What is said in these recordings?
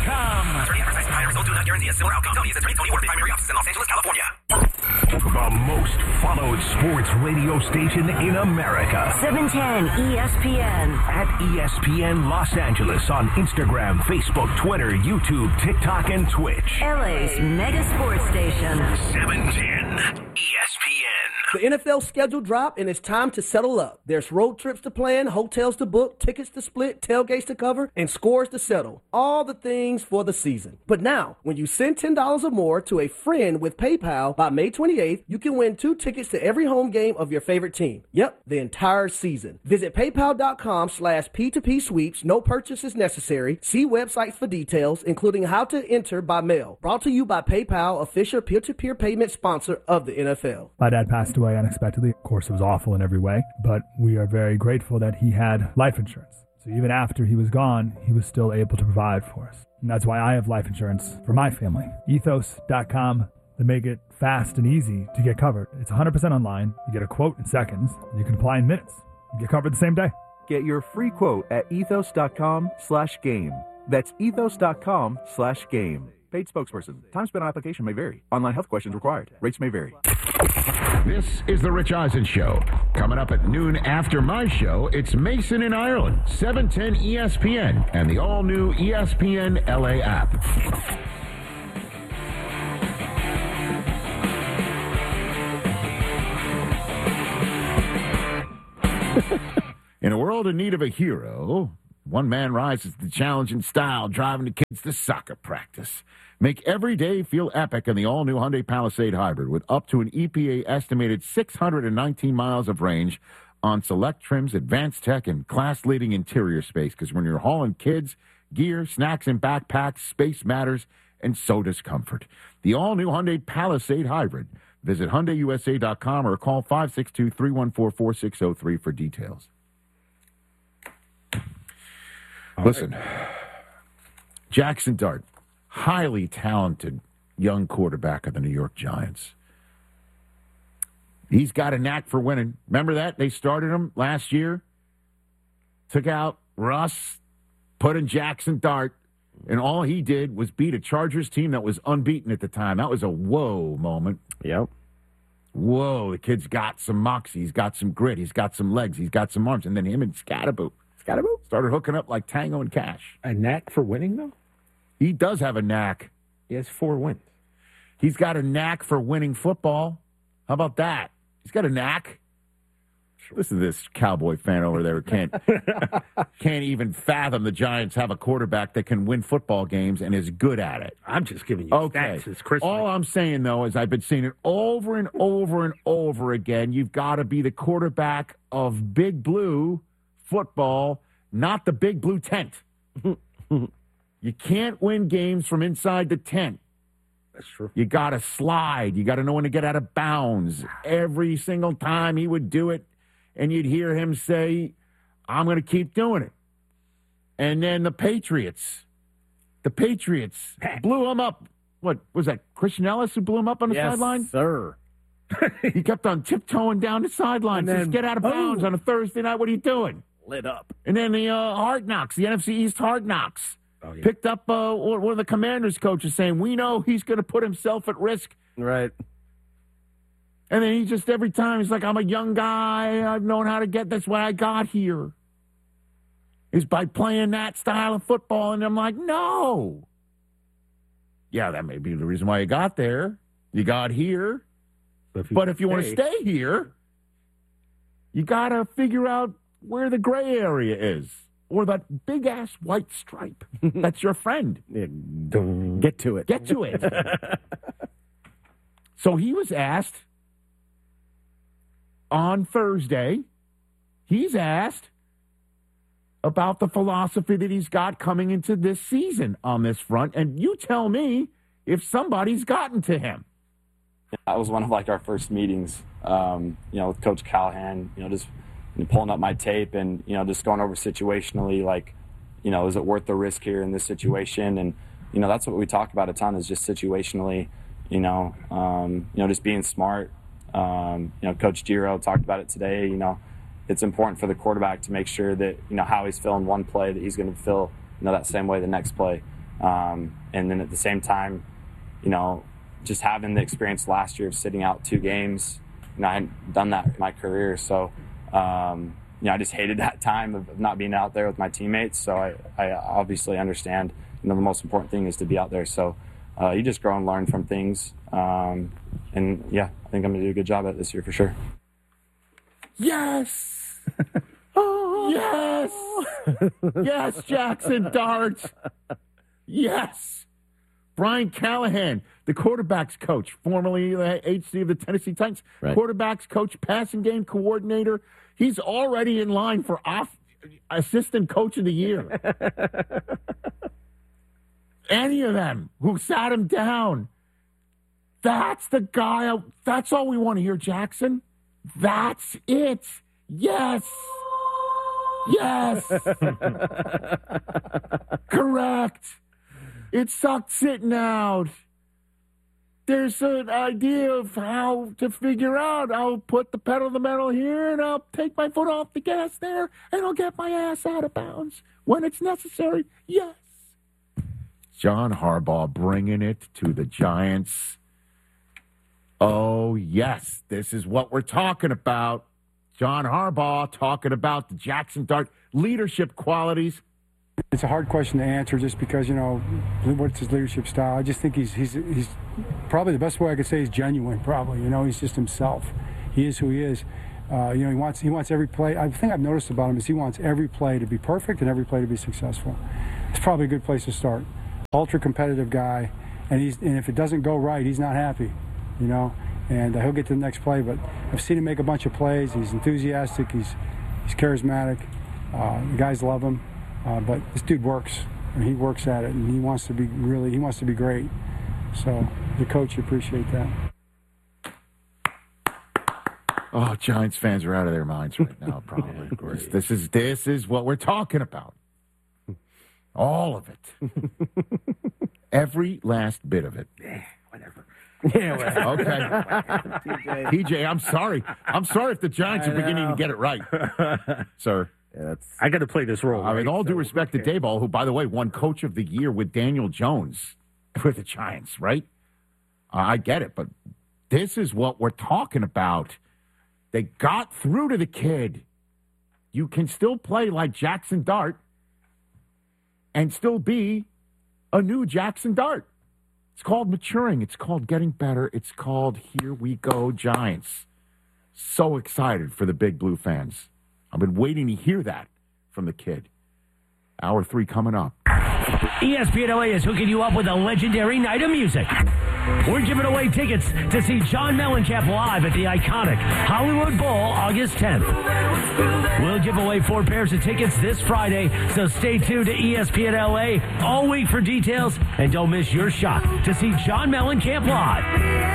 BetOnline.com. The most followed sports radio station in America. 710 ESPN. At ESPN Los Angeles on Instagram, Facebook, Twitter, YouTube, TikTok, and Twitch. LA's mega sports station. 710 ESPN. The NFL schedule dropped, and it's time to settle up. There's road trips to plan, hotels to book, tickets to split, tailgates to cover, and scores to settle. All the things for the season. But now, when you send $10 or more to a friend with PayPal by May 28th, you can win 2 tickets to every home game of your favorite team. Yep, the entire season. Visit PayPal.com/P2P sweeps. No purchase is necessary. See websites for details, including how to enter by mail. Brought to you by PayPal, official peer-to-peer payment sponsor of the NFL. My dad passed away unexpectedly. Of course, it was awful in every way, but we are very grateful that he had life insurance. So even after he was gone, he was still able to provide for us. And that's why I have life insurance for my family. Ethos.com. They make it fast and easy to get covered. It's 100% online. You get a quote in seconds. You can apply in minutes. You get covered the same day. Get your free quote at ethos.com/game. That's ethos.com/game. Paid spokesperson. Time spent on application may vary. Online health questions required. Rates may vary. This is The Rich Eisen Show. Coming up at noon after my show, it's Mason in Ireland, 710 ESPN, and the all-new ESPN LA app. In a world in need of a hero, one man rises to the challenge in style, driving the kids to soccer practice. Make every day feel epic in the all-new Hyundai Palisade Hybrid with up to an EPA-estimated 619 miles of range on select trims, advanced tech, and class-leading interior space. Because when you're hauling kids, gear, snacks, and backpacks, space matters, and so does comfort. The all-new Hyundai Palisade Hybrid. Visit HyundaiUSA.com or call 562-314-4603 for details. Listen, Jackson Dart, highly talented young quarterback of the New York Giants. He's got a knack for winning. Remember that? They started him last year, took out Russ, put in Jackson Dart, and all he did was beat a Chargers team that was unbeaten at the time. That was a whoa moment. Yep. Whoa, the kid's got some moxie. He's got some grit. He's got some legs. He's got some arms. And then him and Scatterboo started hooking up like Tango and Cash. A knack for winning, though? He does have a knack. He has 4 wins. He's got a knack for winning football. How about that? He's got a knack. Listen to this Cowboy fan over there who can't even fathom the Giants have a quarterback that can win football games and is good at it. I'm just giving you stats. It's Christmas. All I'm saying, though, is I've been seeing it over and over and over again. You've got to be the quarterback of Big Blue football, not the Big Blue tent. You can't win games from inside the tent. That's true. You got to slide. You got to know when to get out of bounds. Every single time he would do it, and you'd hear him say, I'm going to keep doing it. And then the Patriots blew him up. What was that, Christian Ellis who blew him up on the sideline? Yes, sir. He kept on tiptoeing down the sideline. Says, get out of bounds on a Thursday night. What are you doing? Lit up. And then the Hard Knocks, the NFC East Hard Knocks, picked up one of the Commanders' coaches saying, we know he's going to put himself at risk. Right. And then he just, every time, he's like, I'm a young guy. I've known how to get, that's why I got here. Is by playing that style of football. And I'm like, no. Yeah, that may be the reason why you got there. You got here. But if you want to stay here, you got to figure out where the gray area is. Or that big-ass white stripe. That's your friend. Get to it. Get to it. So he was asked on Thursday, he's asked about the philosophy that he's got coming into this season on this front. And you tell me if somebody's gotten to him. That was one of our first meetings, with Coach Callahan, just pulling up my tape and, just going over situationally, is it worth the risk here in this situation? And, that's what we talk about a ton is just situationally, just being smart. Coach Giro talked about it today. It's important for the quarterback to make sure that, how he's feeling one play, that he's going to feel, that same way the next play. And then at the same time, just having the experience last year of sitting out 2 games, I hadn't done that in my career. So, I just hated that time of not being out there with my teammates. So I obviously understand, the most important thing is to be out there. So you just grow and learn from things. And yeah, I think I'm going to do a good job at it this year for sure. Yes! Yes! Yes, Jackson Dart! Yes! Brian Callahan, the quarterback's coach, formerly the HC of the Tennessee Titans, right. Quarterback's coach, passing game coordinator. He's already in line for assistant coach of the year. Any of them who sat him down. That's the guy. That's all we want to hear, Jackson. That's it. Yes. Yes. Correct. It sucked sitting out. There's an idea of how to figure out. I'll put the pedal to the metal here, and I'll take my foot off the gas there, and I'll get my ass out of bounds when it's necessary. Yes. John Harbaugh bringing it to the Giants. Oh, yes. This is what we're talking about. John Harbaugh talking about the Jackson Dart leadership qualities. It's a hard question to answer just because, what's his leadership style? I just think he's probably the best way I could say he's genuine, probably. He's just himself. He is who he is. He wants every play. I think I've noticed about him is he wants every play to be perfect and every play to be successful. It's probably a good place to start. Ultra competitive guy, and if it doesn't go right, he's not happy, and he'll get to the next play. But I've seen him make a bunch of plays. He's enthusiastic. He's charismatic. The guys love him. But this dude works, and he works at it, and he wants to be great. So the coach appreciate that. Oh, Giants fans are out of their minds right now, probably. This is what we're talking about. All of it. Every last bit of it. Whatever. Yeah, well. Okay. PJ, I'm sorry. I'm sorry if the Giants are beginning to get it right, sir. Yeah, I got to play this role. I mean, all due respect to Daboll, who, by the way, won Coach of the Year with Daniel Jones with the Giants, right? I get it, but this is what we're talking about. They got through to the kid. You can still play like Jackson Dart and still be a new Jackson Dart. It's called maturing. It's called getting better. It's called Here We Go Giants. So excited for the Big Blue fans. I've been waiting to hear that from the kid. Hour 3 coming up. ESPN LA is hooking you up with a legendary night of music. We're giving away tickets to see John Mellencamp live at the iconic Hollywood Bowl August 10th. We'll give away 4 pairs of tickets this Friday, so stay tuned to ESPN LA all week for details, and don't miss your shot to see John Mellencamp live.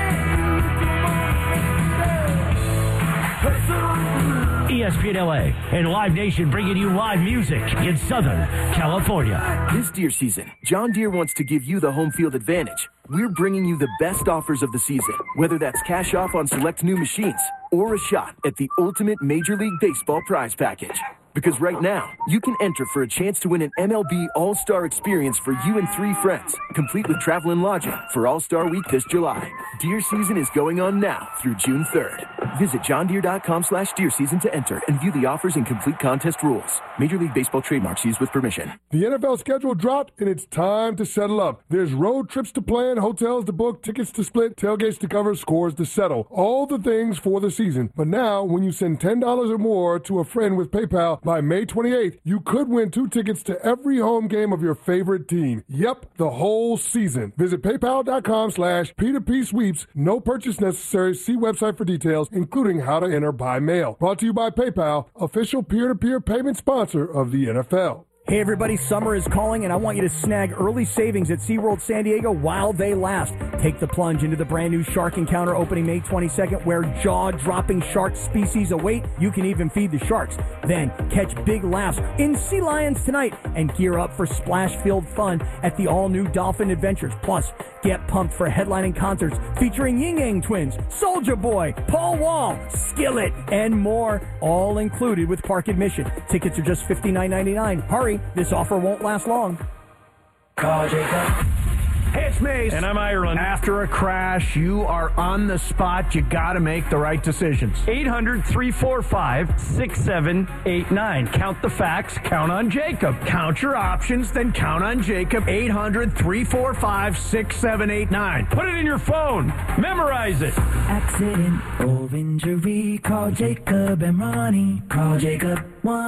ESPN LA and Live Nation bringing you live music in Southern California. This deer season, John Deere wants to give you the home field advantage. We're bringing you the best offers of the season, whether that's cash off on select new machines or a shot at the ultimate Major League Baseball prize package. Because right now, you can enter for a chance to win an MLB All-Star experience for you and 3 friends, complete with travel and lodging for All-Star Week this July. Deer season is going on now through June 3rd. Visit johndeere.com/deer season to enter and view the offers and complete contest rules. Major League Baseball trademarks used with permission. The NFL schedule dropped, and it's time to settle up. There's road trips to plan, hotels to book, tickets to split, tailgates to cover, scores to settle. All the things for the season. But now, when you send $10 or more to a friend with PayPal, by May 28th, you could win 2 tickets to every home game of your favorite team. Yep, the whole season. Visit paypal.com/P2P sweeps. No purchase necessary. See website for details, including how to enter by mail. Brought to you by PayPal, official peer-to-peer payment sponsor of the NFL. Hey everybody, summer is calling and I want you to snag early savings at SeaWorld San Diego while they last. Take the plunge into the brand new Shark Encounter opening May 22nd where jaw-dropping shark species await. You can even feed the sharks. Then catch big laughs in Sea Lions tonight and gear up for splash-filled fun at the all-new Dolphin Adventures. Plus, get pumped for headlining concerts featuring Ying Yang Twins, Soulja Boy, Paul Wall, Skillet, and more. All included with park admission. Tickets are just $59.99. Hurry, this offer won't last long. Call Jacob. Hey, it's Mace. And I'm Ireland. After a crash, you are on the spot. You got to make the right decisions. 800-345-6789. Count the facts. Count on Jacob. Count your options, then count on Jacob. 800-345-6789. Put it in your phone. Memorize it. Accident or injury. Call Jacob and Ronnie. Call Jacob.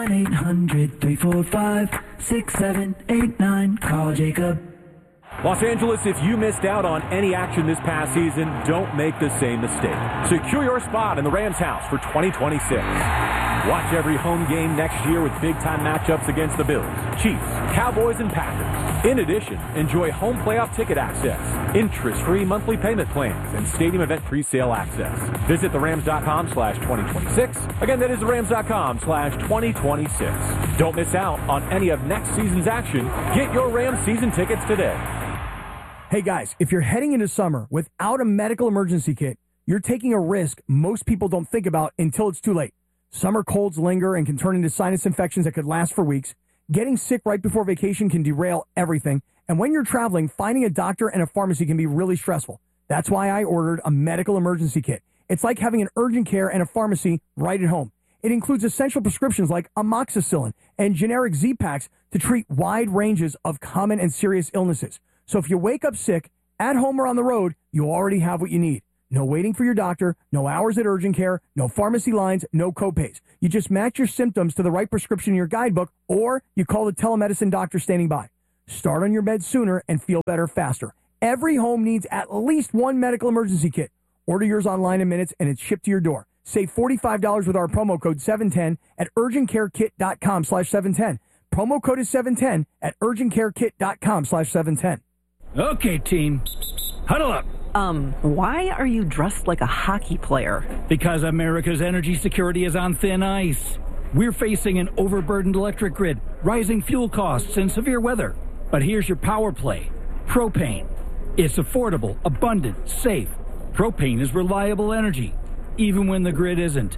1-800-345-6789. Call Jacob. Los Angeles, if you missed out on any action this past season, don't make the same mistake. Secure your spot in the Rams house for 2026. Watch every home game next year with big-time matchups against the Bills, Chiefs, Cowboys, and Packers. In addition, enjoy home playoff ticket access, interest-free monthly payment plans, and stadium event pre-sale access. Visit therams.com/2026. Again, that is therams.com/2026. Don't miss out on any of next season's action. Get your Rams season tickets today. Hey guys, if you're heading into summer without a medical emergency kit, you're taking a risk most people don't think about until it's too late. Summer colds linger and can turn into sinus infections that could last for weeks. Getting sick right before vacation can derail everything. And when you're traveling, finding a doctor and a pharmacy can be really stressful. That's why I ordered a medical emergency kit. It's like having an urgent care and a pharmacy right at home. It includes essential prescriptions like amoxicillin and generic Z-Packs to treat wide ranges of common and serious illnesses. So if you wake up sick, at home or on the road, you already have what you need. No waiting for your doctor, no hours at urgent care, no pharmacy lines, no copays. You just match your symptoms to the right prescription in your guidebook, or you call the telemedicine doctor standing by. Start on your meds sooner and feel better faster. Every home needs at least one medical emergency kit. Order yours online in minutes and it's shipped to your door. Save $45 with our promo code 710 at urgentcarekit.com/710. Promo code is 710 at urgentcarekit.com/710. Okay, team. Huddle up. Why are you dressed like a hockey player? Because America's energy security is on thin ice. We're facing an overburdened electric grid, rising fuel costs, and severe weather. But here's your power play. Propane. It's affordable, abundant, safe. Propane is reliable energy, even when the grid isn't.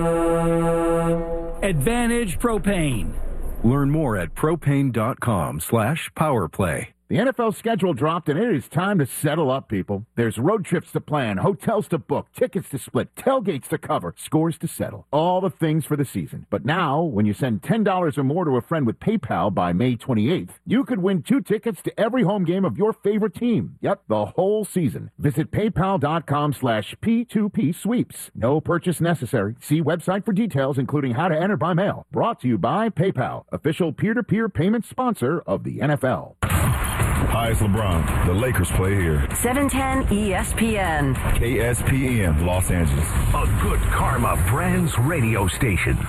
Advantage Propane. Learn more at propane.com/powerplay. The NFL schedule dropped, and it is time to settle up, people. There's road trips to plan, hotels to book, tickets to split, tailgates to cover, scores to settle. All the things for the season. But now, when you send $10 or more to a friend with PayPal by May 28th, you could win 2 tickets to every home game of your favorite team. Yep, the whole season. Visit paypal.com/P2P sweeps. No purchase necessary. See website for details, including how to enter by mail. Brought to you by PayPal, official peer-to-peer payment sponsor of the NFL. Hi, it's LeBron. The Lakers play here. 710 ESPN. KSPN, Los Angeles. A Good Karma Brands radio station.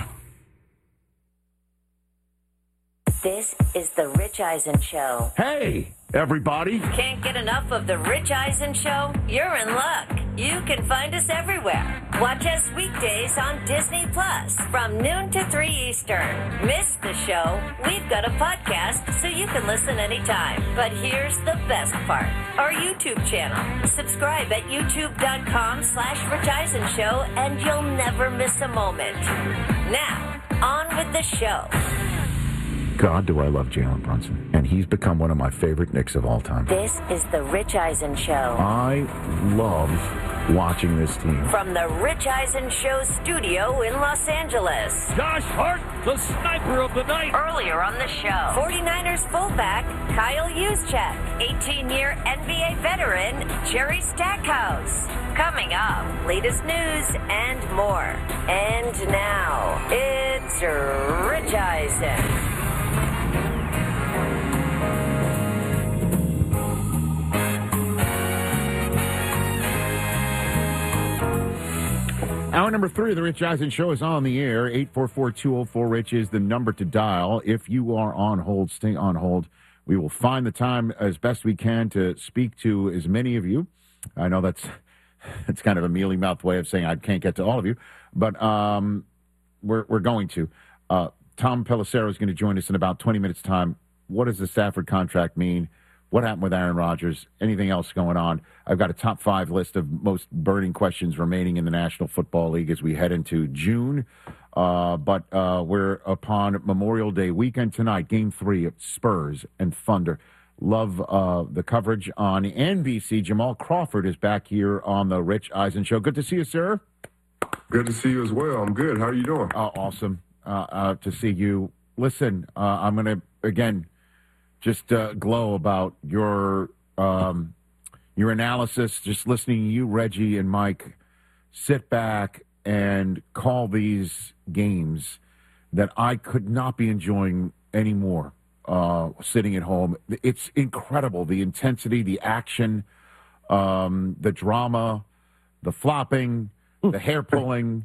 This is The Rich Eisen Show. Hey, everybody. Can't get enough of The Rich Eisen Show? You're in luck. You can find us everywhere. Watch us weekdays on Disney Plus from noon to 3 Eastern. Miss the show? We've got a podcast so you can listen anytime. But here's the best part. Our YouTube channel. Subscribe at youtube.com/Rich Eisen Show and you'll never miss a moment. Now, on with the show. God, do I love Jalen Brunson. And he's become one of my favorite Knicks of all time. This is The Rich Eisen Show. I love watching this team. From The Rich Eisen Show studio in Los Angeles. Josh Hart, the sniper of the night. Earlier on the show, 49ers fullback Kyle Juszczyk, 18-year NBA veteran Jerry Stackhouse. Coming up, latest news and more. And now, it's Rich Eisen. Hour number 3 of the Rich Eisen Show is on the air. 844-204-RICH is the number to dial. If you are on hold, stay on hold. We will find the time as best we can to speak to as many of you. I know that's kind of a mealy-mouthed way of saying I can't get to all of you, but we're going to. Tom Pelissero is going to join us in about 20 minutes' time. What does the Stafford contract mean? What happened with Aaron Rodgers? Anything else going on? I've got a top 5 list of most burning questions remaining in the National Football League as we head into June. But we're upon Memorial Day weekend tonight, Game 3 of Spurs and Thunder. Love the coverage on NBC. Jamal Crawford is back here on the Rich Eisen Show. Good to see you, sir. Good to see you as well. I'm good. How are you doing? Awesome to see you. Listen, I'm going to, again, just glow about your analysis, just listening to you, Reggie, and Mike sit back and call these games that I could not be enjoying anymore sitting at home. It's incredible, the intensity, the action, the drama, the flopping, the hair pulling,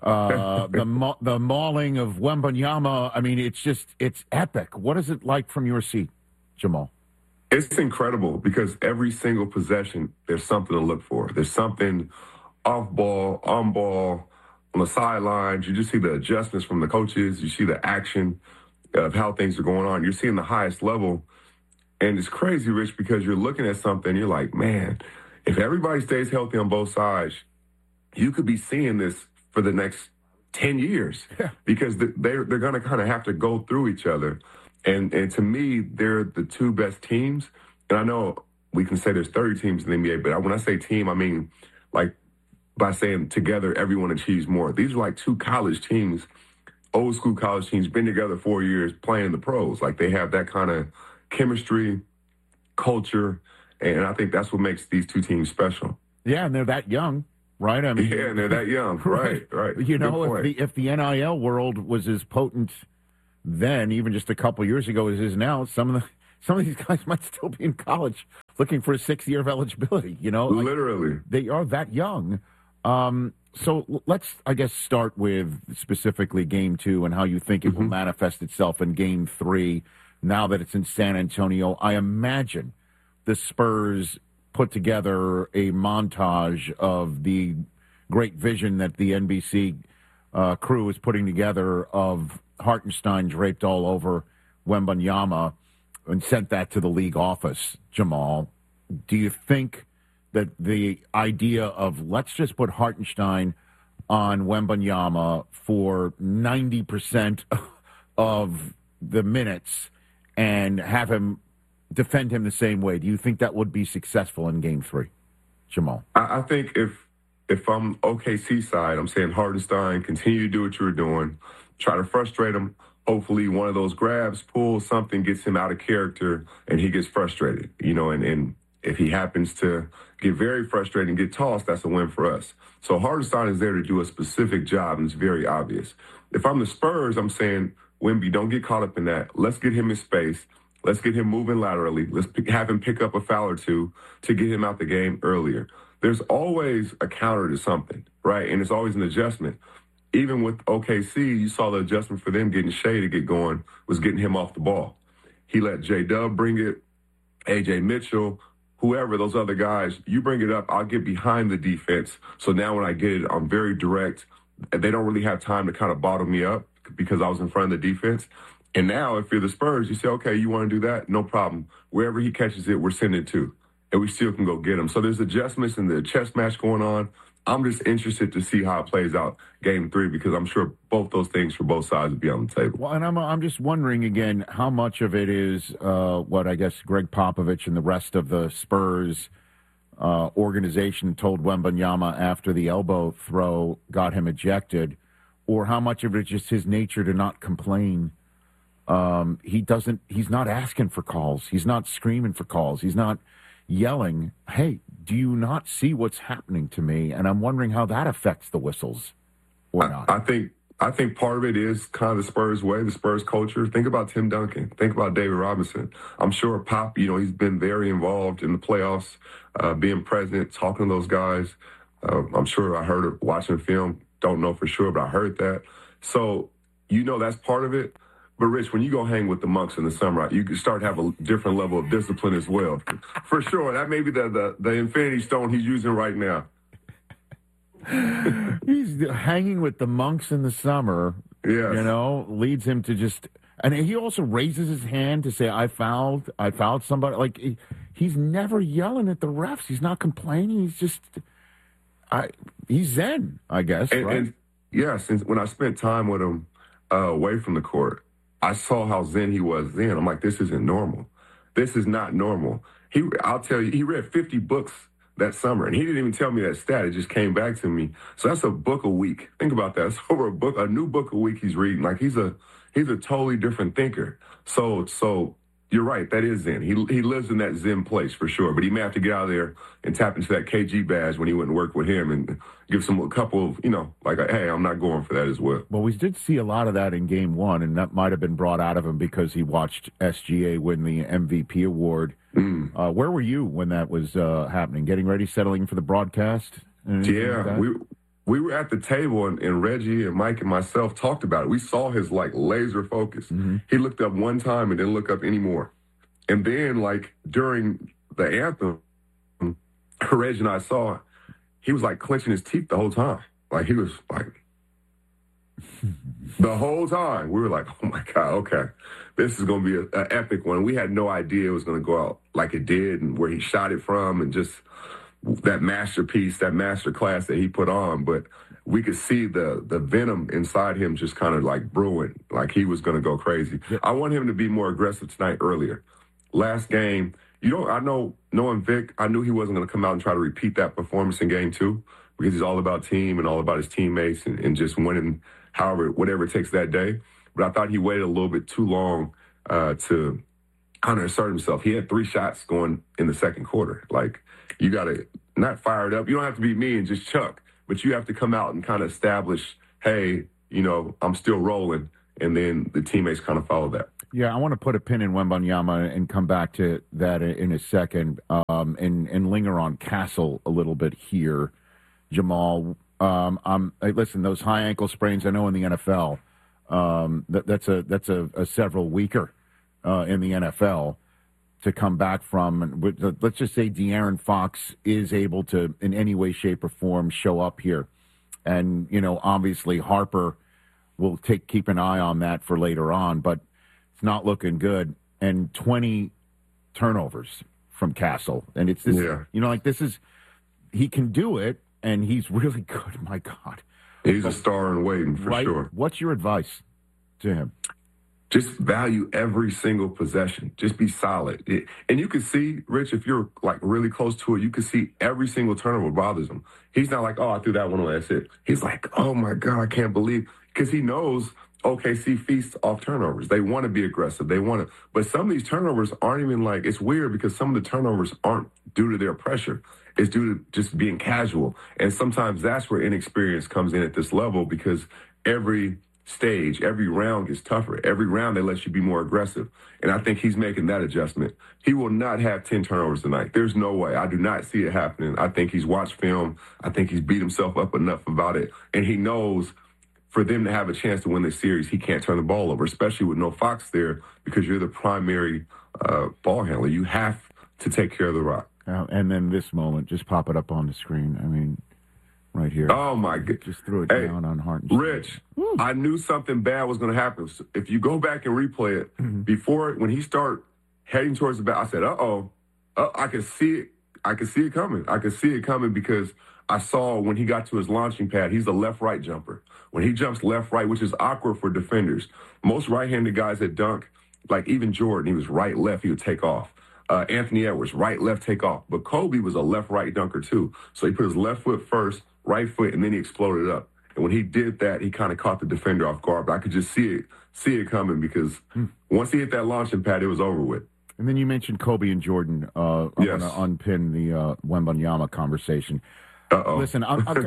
the mauling of Wembanyama. I mean, it's epic. What is it like from your seat, Jamal? It's incredible because every single possession, there's something to look for. There's something off ball, on ball, on the sidelines. You just see the adjustments from the coaches. You see the action of how things are going on. You're seeing the highest level. And it's crazy, Rich, because you're looking at something, you're like, man, if everybody stays healthy on both sides, you could be seeing this for the next 10 years because they're going to kind of have to go through each other. And to me, they're the two best teams. And I know we can say there's 30 teams in the NBA, but when I say team, I mean like by saying together, everyone achieves more. These are like two college teams, old school college teams, been together 4 years playing the pros. Like they have that kind of chemistry, culture, and I think that's what makes these two teams special. Yeah, and they're that young. Right, I mean, yeah, and they're that young. Right. You know, if the NIL world was as potent then, even just a couple years ago, as it is now, some of these guys might still be in college looking for a 6th year of eligibility. You know, literally, they are that young. So let's, I guess, start with specifically Game 2 and how you think it will manifest itself in Game 3. Now that it's in San Antonio, I imagine the Spurs put together a montage of the great vision that the NBC crew is putting together of Hartenstein draped all over Wembanyama and sent that to the league office. Jamal, do you think that the idea of let's just put Hartenstein on Wembanyama for 90% of the minutes and have him defend him the same way, do you think that would be successful in Game 3, Jamal? I think if I'm OKC side, I'm saying Hartenstein, continue to do what you were doing, try to frustrate him. Hopefully one of those grabs, pulls something, gets him out of character, and he gets frustrated. You know, and if he happens to get very frustrated and get tossed, that's a win for us. So Hartenstein is there to do a specific job, and it's very obvious. If I'm the Spurs, I'm saying, Wemby, don't get caught up in that. Let's get him in space. Let's get him moving laterally. Let's have him pick up a foul or two to get him out the game earlier. There's always a counter to something, right? And it's always an adjustment. Even with OKC, you saw the adjustment for them getting Shea to get going was getting him off the ball. He let J-Dub bring it, A.J. Mitchell, whoever, those other guys, you bring it up, I'll get behind the defense. So now when I get it, I'm very direct. They don't really have time to kind of bottle me up because I was in front of the defense. And now, if you're the Spurs, you say, okay, you want to do that? No problem. Wherever he catches it, we're sending to. And we still can go get him. So there's adjustments in the chess match going on. I'm just interested to see how it plays out Game 3 because I'm sure both those things for both sides will be on the table. Well, and I'm just wondering, again, how much of it is what I guess Greg Popovich and the rest of the Spurs organization told Wembanyama after the elbow throw got him ejected, or how much of it is just his nature to not complain. He's not asking for calls. He's not screaming for calls. He's not yelling, hey, do you not see what's happening to me? And I'm wondering how that affects the whistles or not. I think part of it is kind of the Spurs way, the Spurs culture. Think about Tim Duncan. Think about David Robinson. I'm sure Pop, he's been very involved in the playoffs, being present, talking to those guys. I'm sure I heard it watching film. Don't know for sure, but I heard that. So, that's part of it. But, Rich, when you go hang with the monks in the summer, you can start to have a different level of discipline as well. For sure. That may be the infinity stone he's using right now. He's hanging with the monks in the summer, yes. Leads him to just – and he also raises his hand to say, I fouled somebody. Like, he's never yelling at the refs. He's not complaining. He's just he's zen, I guess, right? And yes, when I spent time with him away from the court, I saw how zen he was then. I'm like, this isn't normal. this is not normal. I'll tell you, he read 50 books that summer, and he didn't even tell me that stat. It just came back to me. So that's a book a week. Think about that. It's over a new book a week he's reading. Like he's a totally different thinker. So you're right. That is Zen. He lives in that Zen place for sure. But he may have to get out of there and tap into that KG badge when he went and work with him and give some a couple of, like, hey, I'm not going for that as well. Well, we did see a lot of that in Game 1, and that might have been brought out of him because he watched SGA win the MVP award. Where were you when that was happening? Getting ready, settling for the broadcast? Yeah, we were at the table, and Reggie and Mike and myself talked about it. We saw his, laser focus. Mm-hmm. He looked up one time and didn't look up anymore. And then, during the anthem, Reggie and I saw, he was, clenching his teeth the whole time. He was, the whole time. We were like, oh, my God, okay. This is going to be an epic one. We had no idea it was going to go out like it did and where he shot it from and just that masterpiece, that master class that he put on. But we could see the venom inside him just kind of brewing, he was going to go crazy. Yeah. I want him to be more aggressive tonight earlier. Last game, I know, knowing Vic, I knew he wasn't going to come out and try to repeat that performance in Game 2 because he's all about team and all about his teammates and just winning whatever it takes that day. But I thought he waited a little bit too long to kind of assert himself. He had 3 shots going in the second quarter. You got to not fire it up. You don't have to be me and just chuck, but you have to come out and kind of establish, hey, I'm still rolling, and then the teammates kind of follow that. Yeah, I want to put a pin in Wembanyama and come back to that in a second and linger on Castle a little bit here, Jamal. Listen, those high ankle sprains, I know in the NFL, that's a several weeker in the NFL to come back from. Let's just say De'Aaron Fox is able to, in any way, shape, or form, show up here. And, obviously Harper will keep an eye on that for later on, but it's not looking good. And 20 turnovers from Castle. And it's this, this is, he can do it, and he's really good. My God. He's a star in waiting, for sure. What's your advice to him? Just value every single possession. Just be solid. And you can see, Rich, if you're really close to it, you can see every single turnover bothers him. He's not like, oh, I threw that one away, that's it. He's like, oh my God, I can't believe, because he knows OKC feasts off turnovers. They want to be aggressive. They want to, but some of these turnovers aren't even it's weird because some of the turnovers aren't due to their pressure. It's due to just being casual. And sometimes that's where inexperience comes in at this level because every stage, every round gets tougher. Every round they let you be more aggressive. And I think he's making that adjustment. He will not have 10 turnovers tonight. There's no way. I do not see it happening. I think he's watched film. I think he's beat himself up enough about it. And he knows for them to have a chance to win this series, he can't turn the ball over, especially with no Fox there because you're the primary ball handler. You have to take care of the rock. And then this moment, just pop it up on the screen. I mean, right here. Oh, my God. Just threw it down on Harden. Rich, I knew something bad was going to happen. So if you go back and replay it, before, when he started heading towards the back, I said, I could see it. I could see it coming. I could see it coming because I saw when he got to his launching pad, he's a left-right jumper. When he jumps left-right, which is awkward for defenders, most right-handed guys that dunk, even Jordan, he was right-left, he would take off. Anthony Edwards, right-left take off. But Kobe was a left-right dunker too. So he put his left foot first, right foot, and then he exploded up. And when he did that, he kind of caught the defender off guard. But I could just see it coming because once he hit that launching pad, it was over with. And then you mentioned Kobe and Jordan. I'm going to unpin the Wembanyama conversation. Listen,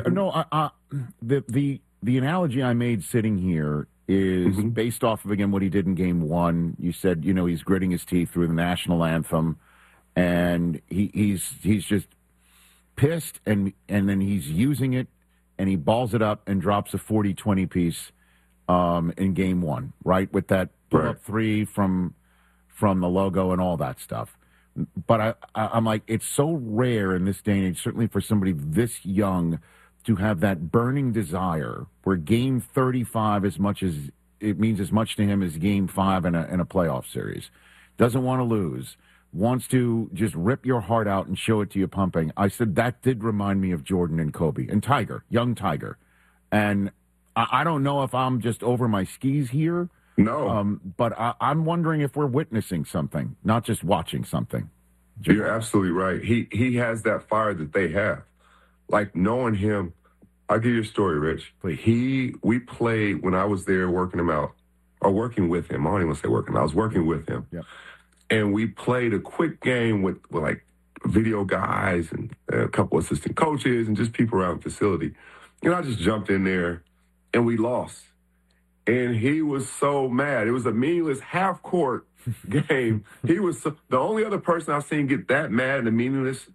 the analogy I made sitting here is based off of, again, what he did in Game 1. You said, he's gritting his teeth through the national anthem, and he's just pissed, and then he's using it, and he balls it up and drops a 40-20 piece in Game 1, right, with that pull-up three from the logo and all that stuff. But I'm like, it's so rare in this day and age, certainly for somebody this young, to have that burning desire where Game 35 it means as much to him as Game 5 in a playoff series. Doesn't want to lose. Wants to just rip your heart out and show it to you pumping. I said that did remind me of Jordan and Kobe and Tiger, young Tiger. And I don't know if I'm just over my skis here, No. But I'm wondering if we're witnessing something, not just watching something. You're absolutely right. He has that fire that they have. Like, knowing him, I'll give you a story, Rich. We played when I was there working him out, or working with him. I don't even want to say working. I was working with him. Yep. And we played a quick game with like video guys and a couple assistant coaches and just people around the facility. And I just jumped in there and we lost. And he was so mad. It was a meaningless half-court game. He was the only other person I've seen get that mad and meaningless,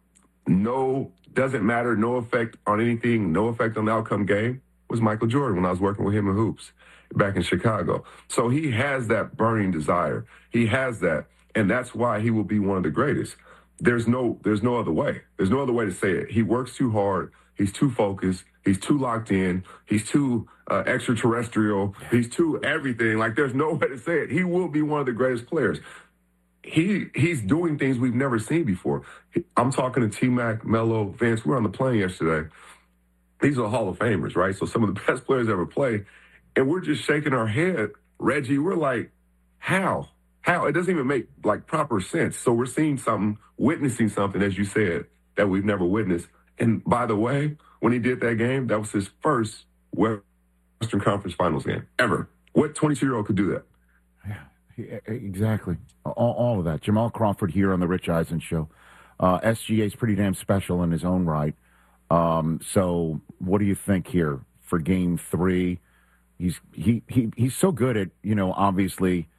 doesn't matter, no effect on anything, no effect on the outcome game, was Michael Jordan when I was working with him in hoops back in Chicago. So he has that burning desire. He has that. And that's why he will be one of the greatest. There's no other way. There's no other way to say it. He works too hard. He's too focused. He's too locked in. He's too extraterrestrial. He's too everything. Like, there's no way to say it. He will be one of the greatest players. He's doing things we've never seen before. I'm talking to T-Mac, Melo, Vince. We were on the plane yesterday. These are Hall of Famers, right? So some of the best players ever play. And we're just shaking our head. Reggie, we're like, how? How? It doesn't even make, like, proper sense. So we're seeing something, witnessing something, as you said, that we've never witnessed. And by the way, when he did that game, that was his first Western Conference Finals game ever. What 22-year-old could do that? Yeah, exactly. All of that. Jamal Crawford here on the Rich Eisen Show. SGA's pretty damn special in his own right. So what do you think here for Game 3? He's so good at, obviously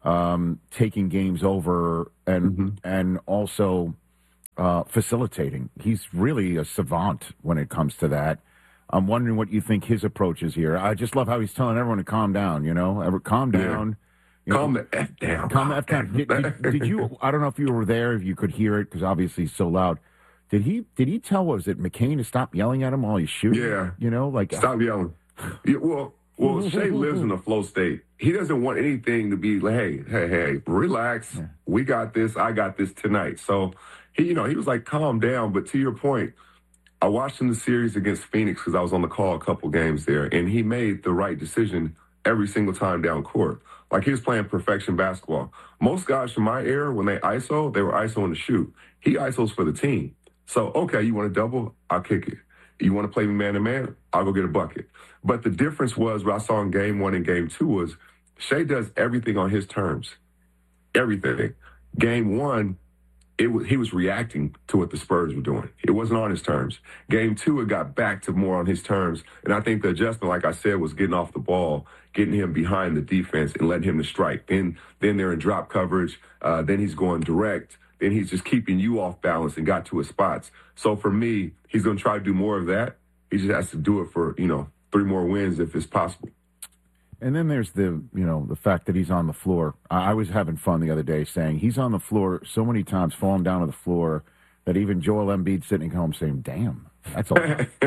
taking games over and also facilitating. He's really a savant when it comes to that. I'm wondering what you think his approach is here. I just love how he's telling everyone to calm down, calm down. Yeah. Calm the F down. Calm the F down. Did you, I don't know if you were there, if you could hear it, because obviously it's so loud. Did he tell, was it McCain to stop yelling at him while he's shooting? Yeah. Stop yelling. Yeah, well, Shea lives in a flow state. He doesn't want anything to be like, hey, relax. Yeah. We got this. I got this tonight. So he was like, calm down. But to your point, I watched him the series against Phoenix because I was on the call a couple games there, and he made the right decision every single time down court. Like, he was playing perfection basketball. Most guys from my era, when they ISO, they were ISOing to shoot. He ISOs for the team. So, okay, you want to double? I'll kick it. You want to play me man-to-man? I'll go get a bucket. But the difference was, what I saw in Game 1 and Game 2 was, Shea does everything on his terms. Everything. Game 1, he was reacting to what the Spurs were doing. It wasn't on his terms. Game 2, it got back to more on his terms. And I think the adjustment, like I said, was getting off the ball, getting him behind the defense and letting him to strike. Then they're in drop coverage. Then he's going direct. Then he's just keeping you off balance and got to his spots. So for me, he's going to try to do more of that. He just has to do it for, 3 more wins if it's possible. And then there's the fact that he's on the floor. I was having fun the other day saying he's on the floor so many times, falling down to the floor, that even Joel Embiid sitting home saying, damn, that's a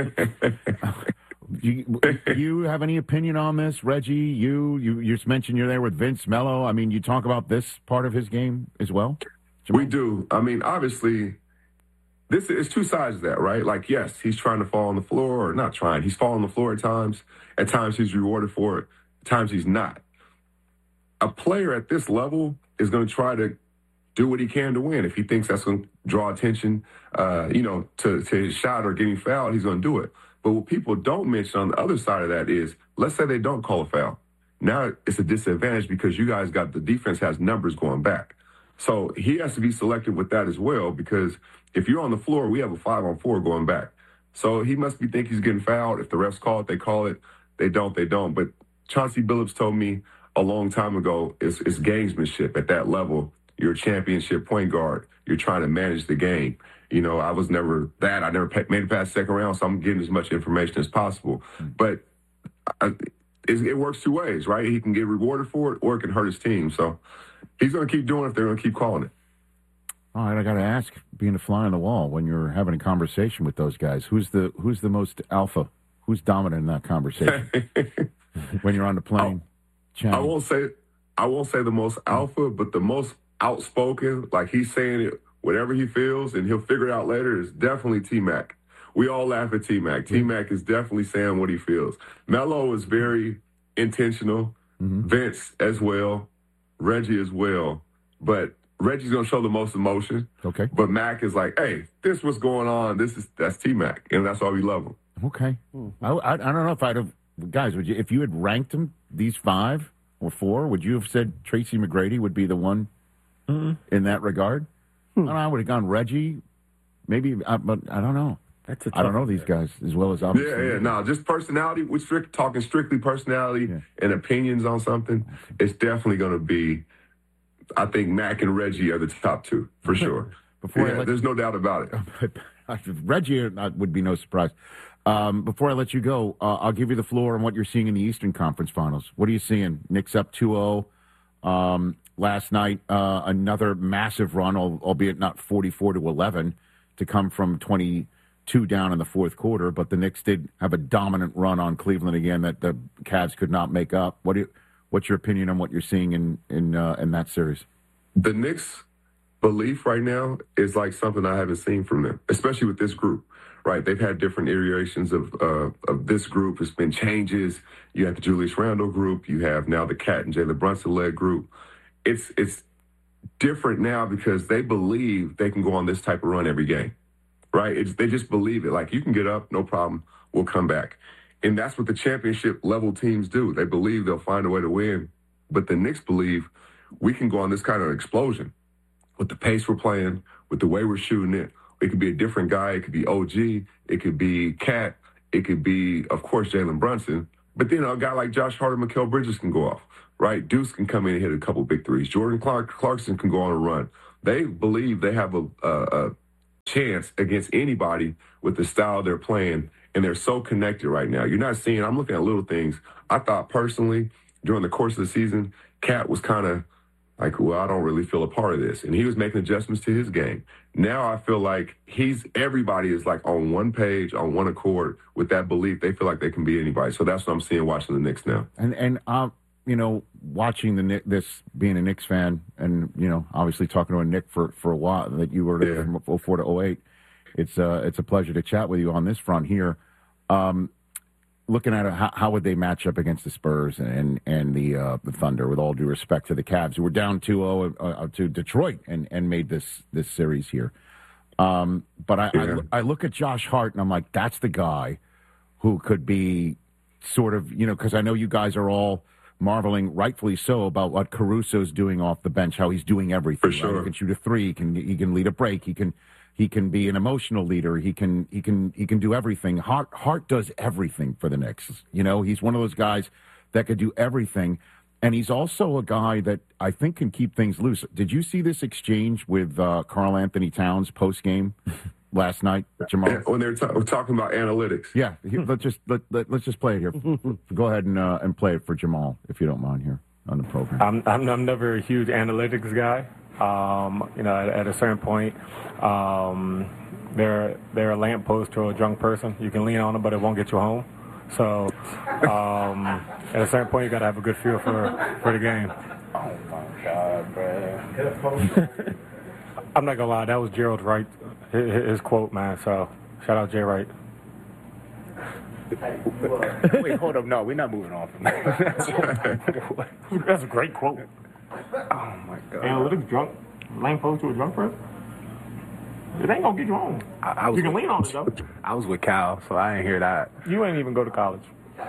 lot. You have any opinion on this, Reggie? You just mentioned you're there with Vince, Melo. I mean, you talk about this part of his game as well? Jamal? We do. I mean, obviously, this is two sides of that, right? Like, yes, he's trying to fall on the floor, or not trying. He's falling on the floor at times. At times, he's rewarded for it. At times, he's not. A player at this level is going to try to do what he can to win. If he thinks that's going to draw attention, to his shot or getting fouled, he's going to do it. But what people don't mention on the other side of that is, let's say they don't call a foul. Now it's a disadvantage because you guys the defense has numbers going back. So he has to be selective with that as well, because if you're on the floor, we have a 5-on-4 going back. So he must think he's getting fouled. If the refs call it, they call it. They don't, they don't. But Chauncey Billups told me a long time ago, it's gamesmanship at that level. You're a championship point guard. You're trying to manage the game. I was never that. I never made it past second round, so I'm getting as much information as possible. But it works two ways, right? He can get rewarded for it, or it can hurt his team. So he's going to keep doing it if they're going to keep calling it. All right, I got to ask, being a fly on the wall, when you're having a conversation with those guys, who's the most alpha? Who's dominant in that conversation? When you're on the plane? I won't say the most alpha, but the most outspoken. Like, he's saying it, whatever he feels, and he'll figure it out later, is definitely T-Mac. We all laugh at T-Mac. T-Mac is definitely saying what he feels. Melo is very intentional. Vince as well, Reggie as well. But Reggie's going to show the most emotion. Okay. But Mac is like, hey, this what's going on. That's T-Mac, and that's why we love him. Okay. I don't know if I'd have, guys, would you, if you had ranked them, these 5 or 4, would you have said Tracy McGrady would be the one in that regard? I don't know, I would have gone Reggie, maybe, but I don't know. I don't know these guys as well as obviously. Yeah. No, just personality. We're talking strictly personality and opinions on something. It's definitely going to be, I think Mac and Reggie are the top 2 for sure. There's no doubt about it. Reggie would be no surprise. Before I let you go, I'll give you the floor on what you're seeing in the Eastern Conference Finals. What are you seeing? Knicks up 2-0 last night. Another massive run, albeit not 44-11, to come from 22 down in the fourth quarter. But the Knicks did have a dominant run on Cleveland again that the Cavs could not make up. What's your opinion on what you're seeing in that series? The Knicks' belief right now is like something I haven't seen from them, especially with this group. Right, they've had different iterations of this group. It's been changes. You have the Julius Randle group. You have now the Cat and Jalen Brunson-led group. It's different now because they believe they can go on this type of run every game. Right, they just believe it. Like, you can get up, no problem. We'll come back, and that's what the championship level teams do. They believe they'll find a way to win. But the Knicks believe we can go on this kind of explosion with the pace we're playing, with the way we're shooting it. It could be a different guy. It could be OG. It could be Cat. It could be, of course, Jalen Brunson. But then a guy like Josh Hart and Mikal Bridges can go off, right? Deuce can come in and hit a couple big threes. Jordan Clarkson can go on a run. They believe they have a chance against anybody with the style they're playing, and they're so connected right now. You're not seeing – I'm looking at little things. I thought personally during the course of the season, Cat was kind of – like, well, I don't really feel a part of this. And he was making adjustments to his game. Now I feel like everybody is like on one page, on one accord with that belief. They feel like they can beat anybody. So that's what I'm seeing watching the Knicks now. And watching this, being a Knicks fan and, obviously talking to a Knick for a while, that you were there from 04 to 08. It's a pleasure to chat with you on this front here. Looking at it, how would they match up against the Spurs and the Thunder, with all due respect to the Cavs, who were down 2-0 to Detroit and made this series here. But I look at Josh Hart, and I'm like, that's the guy who could be sort of, because I know you guys are all marveling, rightfully so, about what Caruso's doing off the bench, how he's doing everything. For sure. Right? He can shoot a three, he can lead a break, he can be an emotional leader. He can do everything. Hart does everything for the Knicks. He's one of those guys that could do everything. And he's also a guy that I think can keep things loose. Did you see this exchange with Karl Anthony Towns post-game last night, Jamal? When they were talking about analytics. Yeah. Let's just play it here. Go ahead and play it for Jamal, if you don't mind, here on the program. I'm never a huge analytics guy. At a certain point, they're a lamppost or a drunk person. You can lean on them, but it won't get you home. So, at a certain point, you got to have a good feel for the game. Oh my God, bro! I'm not gonna lie, that was Gerald Wright, his quote, man. So, shout out Jay Wright. Wait, hold up. No, we're not moving on from that. That's a great quote. Oh, my God. Analytics drunk, lamppost to a drunk person? It ain't gonna get you home. You can lean on it, though. I was with Cal, so I didn't hear that. You ain't even go to college.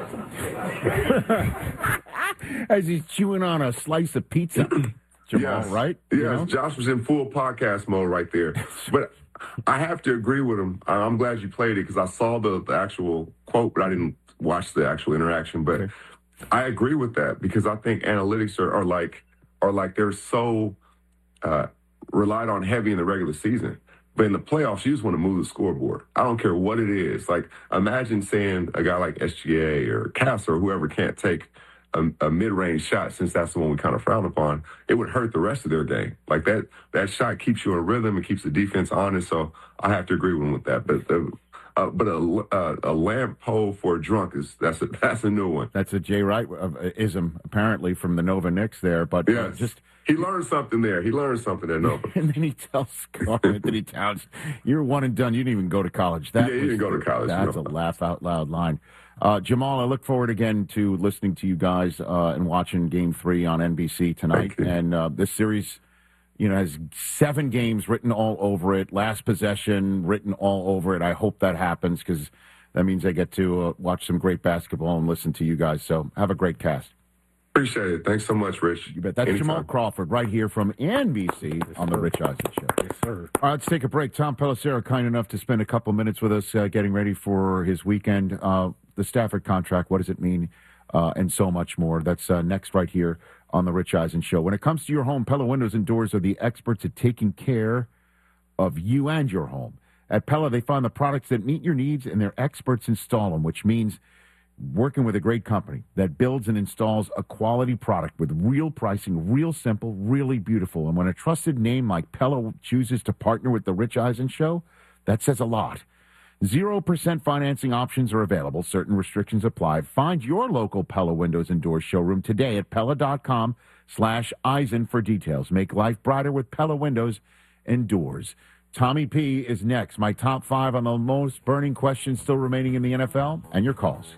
As he's chewing on a slice of pizza, Jamal, right? Yes, Josh was in full podcast mode right there. But I have to agree with him. I'm glad you played it because I saw the actual quote, but I didn't watch the actual interaction. But I agree with that because I think analytics are like they're so relied on heavy in the regular season. But in the playoffs, you just want to move the scoreboard. I don't care what it is. Like, imagine saying a guy like SGA or Cass or whoever can't take a mid-range shot, since that's the one we kind of frown upon. It would hurt the rest of their game. Like, that shot keeps you in rhythm and keeps the defense honest. So I have to agree with him with that. But But a lamp pole for a drunk that's a new one. That's a Jay Wright ism, apparently, from the Nova Knicks there. But yes. He learned something there. He learned something at Nova. And then he tells Karl Anthony Towns, "You're one and done. You didn't even go to college." He didn't go to college. That's a laugh out loud line. Jamal, I look forward again to listening to you guys and watching Game 3 on NBC tonight. And this series, has 7 games written all over it. Last possession written all over it. I hope that happens because that means I get to watch some great basketball and listen to you guys. So have a great cast. Appreciate it. Thanks so much, Rich. You bet. That's anytime. Jamal Crawford right here from NBC on The Rich Eisen Show. Yes, sir. All right, let's take a break. Tom Pelissero, kind enough to spend a couple minutes with us getting ready for his weekend. The Stafford contract, what does it mean, and so much more. That's next right here on The Rich Eisen Show. When it comes to your home, Pella Windows and Doors are the experts at taking care of you and your home. At Pella, they find the products that meet your needs, and their experts install them, which means working with a great company that builds and installs a quality product with real pricing, real simple, really beautiful. And when a trusted name like Pella chooses to partner with The Rich Eisen Show, that says a lot. 0% financing options are available. Certain restrictions apply. Find your local Pella Windows and Doors showroom today at Pella.com/Eisen for details. Make life brighter with Pella Windows and Doors. Tommy P is next. My top 5 on the most burning questions still remaining in the NFL, and your calls.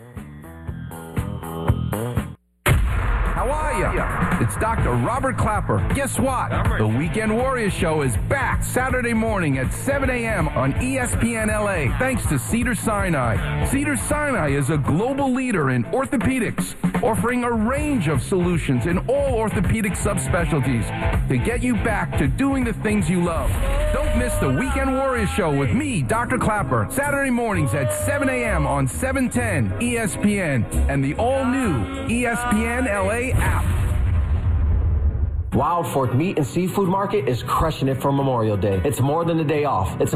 How are you? It's Dr. Robert Clapper. Guess what? The Weekend Warriors Show is back Saturday morning at 7 a.m. on ESPN LA, thanks to Cedars-Sinai. Cedars-Sinai is a global leader in orthopedics, offering a range of solutions in all orthopedic subspecialties to get you back to doing the things you love. Don't miss the Weekend Warriors Show with me, Dr. Clapper, Saturday mornings at 7 a.m. on 710 ESPN and the all-new ESPN LA app. Wild Fork Meat and Seafood Market is crushing it for Memorial Day. It's more than a day off. It's